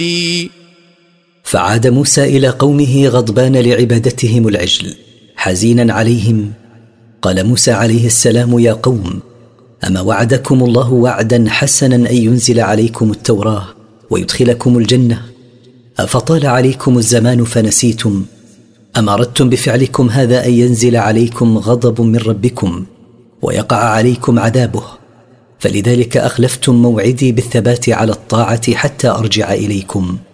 فعاد موسى إلى قومه غضبان لعبادتهم العجل حزينا عليهم. قال موسى عليه السلام: يا قوم، أما وعدكم الله وعدا حسنا أن ينزل عليكم التوراة ويدخلكم الجنة؟ أفطال عليكم الزمان فنسيتم؟ أم أردتم بفعلكم هذا أن ينزل عليكم غضب من ربكم ويقع عليكم عذابه؟ فلذلك أخلفتم موعدي بالثبات على الطاعة حتى أرجع إليكم.